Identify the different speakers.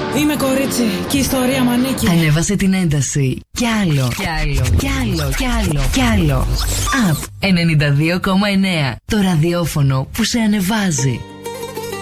Speaker 1: Είμαι κορίτσι και η ιστορία μ' ανήκει.
Speaker 2: Ανέβασε την ένταση. Κι άλλο. Κι άλλο. Κι άλλο. Κι άλλο. Κι άλλο. Up 92,9. Το ραδιόφωνο που σε ανεβάζει.